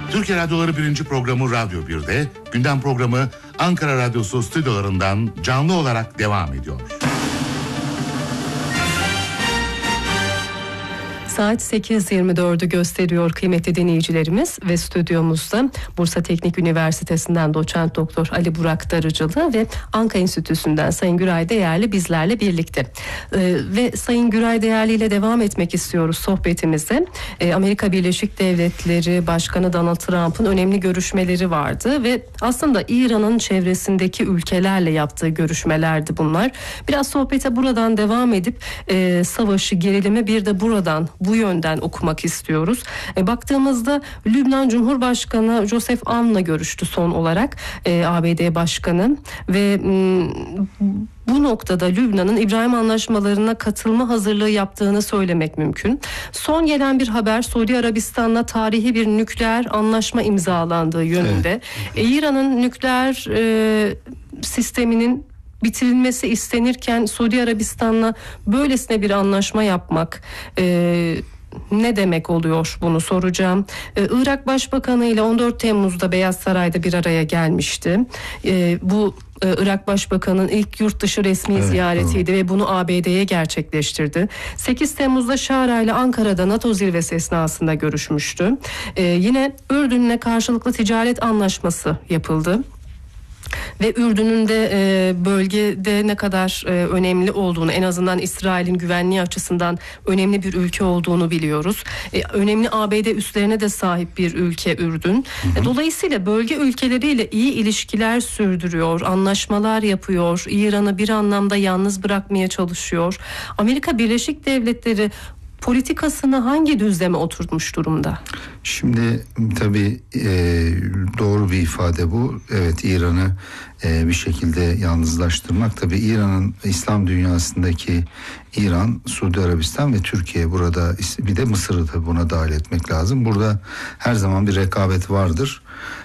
Türkiye Radyoları 1. programı Radyo 1'de, gündem programı Ankara Radyosu stüdyolarından canlı olarak devam ediyor. Saat 8.24'ü gösteriyor kıymetli dinleyicilerimiz ve stüdyomuzda Bursa Teknik Üniversitesi'nden doçent doktor Ali Burak Darıcılı ve Anka Enstitüsü'nden Sayın Güray Değerli bizlerle birlikte. Ve Sayın Güray Değerli ile devam etmek istiyoruz sohbetimize. Amerika Birleşik Devletleri Başkanı Donald Trump'ın önemli görüşmeleri vardı ve aslında İran'ın çevresindeki ülkelerle yaptığı görüşmelerdi bunlar. Biraz sohbete buradan devam edip savaşı, gerilimi bir de buradan, bu yönden okumak istiyoruz. Baktığımızda Lübnan Cumhurbaşkanı Joseph Aoun'la görüştü son olarak ABD Başkanı ve bu noktada Lübnan'ın İbrahim Anlaşmalarına katılma hazırlığı yaptığını söylemek mümkün. Son gelen bir haber Suudi Arabistan'la tarihi bir nükleer anlaşma imzalandığı yönünde. Evet. İran'ın nükleer sisteminin bitirilmesi istenirken Suudi Arabistan'la böylesine bir anlaşma yapmak ne demek oluyor, bunu soracağım. Irak Başbakanı ile 14 Temmuz'da Beyaz Saray'da bir araya gelmişti. Bu Irak Başbakanı'nın ilk yurt dışı resmi ziyaretiydi ve bunu ABD'ye gerçekleştirdi. 8 Temmuz'da Şara ile Ankara'da NATO zirvesi esnasında görüşmüştü. Yine Ürdün'le karşılıklı ticaret anlaşması yapıldı. Ve Ürdün'ün de bölgede ne kadar önemli olduğunu, en azından İsrail'in güvenliği açısından önemli bir ülke olduğunu biliyoruz. Önemli ABD üslerine de sahip bir ülke Ürdün. Dolayısıyla bölge ülkeleriyle iyi ilişkiler sürdürüyor, anlaşmalar yapıyor, İran'ı bir anlamda yalnız bırakmaya çalışıyor. Amerika Birleşik Devletleri politikasını hangi düzleme oturtmuş durumda? Şimdi tabii doğru bir ifade bu. Evet, İran'ı bir şekilde yalnızlaştırmak. Tabii İran'ın İslam dünyasındaki İran, Suudi Arabistan ve Türkiye, burada bir de Mısır'ı da buna dahil etmek lazım. Burada her zaman bir rekabet vardır.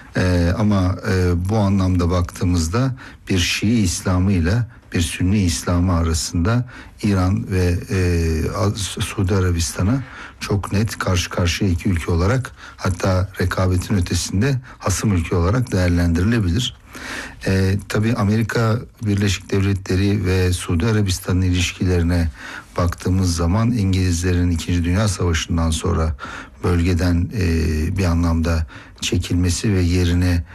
Ama bu anlamda baktığımızda bir Şii İslamı ile bir Sünni İslamı arasında İran ve Suudi Arabistan'ı çok net karşı karşıya iki ülke olarak, hatta rekabetin ötesinde hasım ülke olarak değerlendirilebilir. Tabii Amerika Birleşik Devletleri ve Suudi Arabistan'ın ilişkilerine baktığımız zaman İngilizlerin 2. Dünya Savaşı'ndan sonra bölgeden bir anlamda çekilmesi ve yerine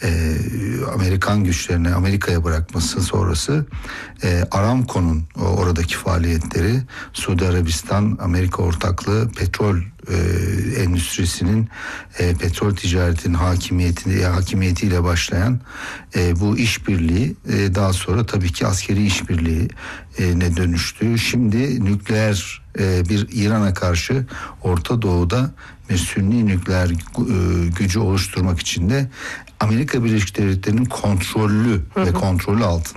Amerikan güçlerini Amerika'ya bırakması sonrası Aramco'nun oradaki faaliyetleri, Suudi Arabistan Amerika ortaklığı petrol endüstrisinin petrol ticaretinin hakimiyetiyle başlayan bu işbirliği daha sonra tabii ki askeri işbirliği ne dönüştü. Şimdi nükleer bir İran'a karşı Orta Doğu'da bir Sünni nükleer gücü oluşturmak için de Amerika Birleşik Devletleri'nin kontrollü ve kontrolü altında